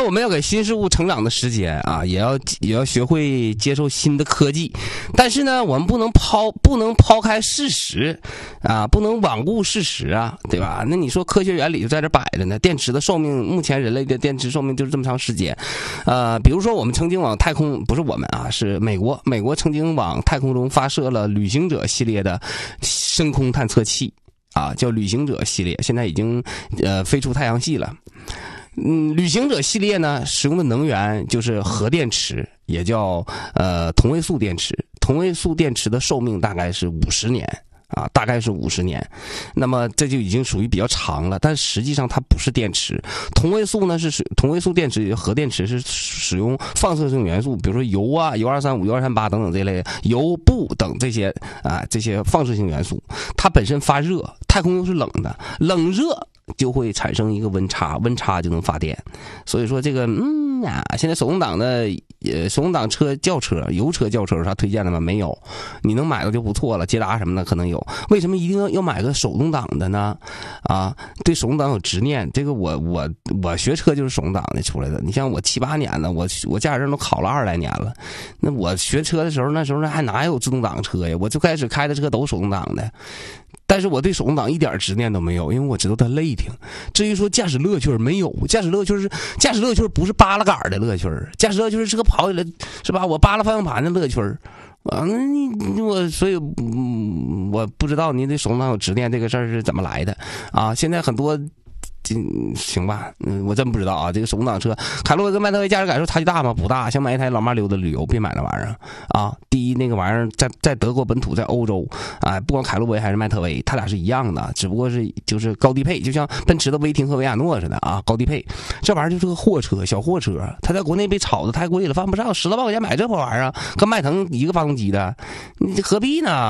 然我们要给新事物成长的时间啊，也要学会接受新的科技，但是呢，我们不能抛开事实啊，不能罔顾事实啊，对吧？那你说科学原理就在这摆着呢，电池的寿命，目前人类的电池寿命就是这么长时间。比如说我们曾经往太空，不是我们啊，是美国曾经往太空中发射了旅行者系列的深空探测器啊，叫旅行者系列，现在已经飞出太阳系了。旅行者系列呢，使用的能源就是核电池，也叫同位素电池。同位素电池的寿命大概是50年啊，大概是50年。那么这就已经属于比较长了，但实际上它不是电池。同位素呢同位素电池，核电池是使用放射性元素，比如说铀啊、铀235、铀238等等这类铀、钚等这些放射性元素，它本身发热，太空又是冷的，冷热就会产生一个温差，温差就能发电。所以说这个现在手动挡车轿车、油车轿车有啥推荐的吗？没有，你能买到就不错了。捷达什么的可能有，为什么一定要买个手动挡的呢？啊，对手动挡有执念。这个我学车就是手动挡的出来的。你像我7、8年了，我驾驶证都考了20来年了。那我学车的时候，那时候还哪有自动挡车呀？我最开始开的车都是手动挡的。但是我对手动挡一点执念都没有，因为我知道它累挺。至于说驾驶乐趣没有，驾驶乐趣不是扒拉杆的乐趣，驾驶乐趣是车跑起来是吧？我扒拉方向盘的乐趣啊。所以我不知道您对手动挡有执念这个事儿是怎么来的啊？现在很多。行吧，我真不知道啊。这个手动挡车，凯路威跟迈特威驾驶感受差距大吗？不大，想买一台老妈溜达旅游，别买那玩意儿啊。第一，那个玩意儿在德国本土，在欧洲啊，不管凯路威还是迈特威，它俩是一样的，只不过就是高低配，就像奔驰的威霆和维亚诺似的啊，高低配。这玩意儿就是个货车，小货车，它在国内被炒的太贵了，犯不上10多万块钱买这破玩意儿，跟迈腾一个发动机的，你何必呢？